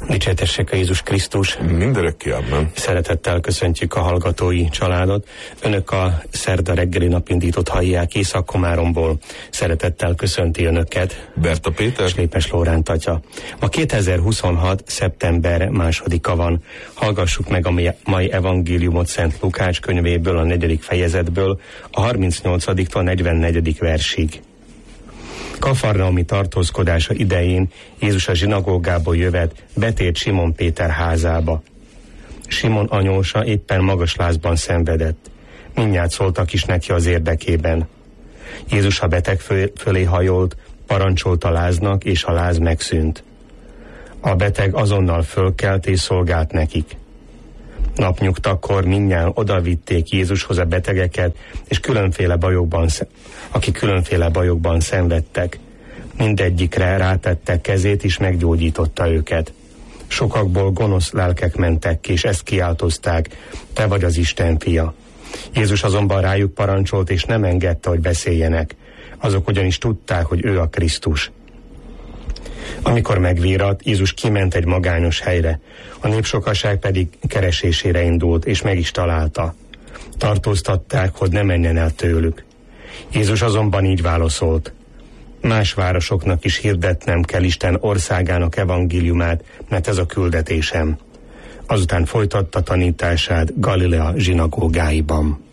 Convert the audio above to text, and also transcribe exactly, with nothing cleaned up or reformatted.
Dicsértessék a Jézus Krisztus! Mindörökké, amen. Szeretettel köszöntjük a hallgatói családot. Önök a szerda reggeli napindítót hallják Észak-Komáromból. Szeretettel köszönti önöket Berta Péter és Lépes Lóránt atya. Ma kétezer-huszonhat. szeptember másodika van. Hallgassuk meg a mai evangéliumot Szent Lukács könyvéből, a negyedik fejezetből, a harmincnyolcadiktól negyvennegyedik versig. Kafarnaumi tartózkodása idején Jézus a zsinagógából jövet, betért Simon Péter házába. Simon anyósa éppen magas lázban szenvedett. Mindjárt szóltak is neki az érdekében. Jézus a beteg fölé hajolt, parancsolt a láznak, és a láz megszűnt. A beteg azonnal fölkelt és szolgált nekik. Napnyugtakor mindnyájan odavitték Jézushoz a betegeket, és különféle bajokban, akik különféle bajokban szenvedtek. Mindegyikre rátette kezét, és meggyógyította őket. Sokakból gonosz lelkek mentek ki, és ezt kiáltozták: te vagy az Isten fia. Jézus azonban rájuk parancsolt, és nem engedte, hogy beszéljenek. Azok ugyanis tudták, hogy ő a Krisztus. Amikor megvíradt, Jézus kiment egy magányos helyre, a népsokaság pedig keresésére indult, és meg is találta. Tartóztatták, hogy ne menjen el tőlük. Jézus azonban így válaszolt: más városoknak is hirdetnem kell Isten országának evangéliumát, mert ez a küldetésem. Azután folytatta tanítását Galilea zsinagógáiban.